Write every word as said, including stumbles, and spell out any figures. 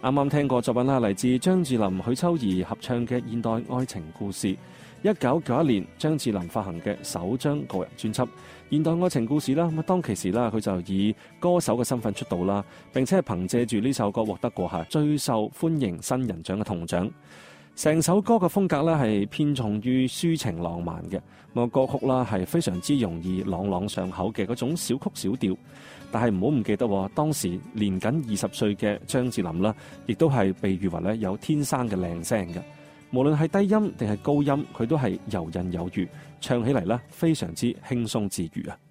啱啱聽過作品啦，嚟自張智霖、許秋怡合唱嘅現代愛情故事。一九九一年，張智霖發行嘅首張個人專輯《現代愛情故事》啦。咁當其時啦，佢就以歌手嘅身份出道啦，並且係憑藉住呢首歌獲得過下最受歡迎新人獎嘅銅獎。成首歌嘅風格咧係偏重於抒情浪漫嘅，咁歌曲啦係非常之容易朗朗上口嘅嗰種小曲小調。但係唔好唔記得，當時年僅二十歲嘅張智霖啦，亦都係被譽為咧有天生嘅靚聲嘅。無論係低音定係高音，佢都係游刃有餘，唱起嚟咧非常之輕鬆自如啊！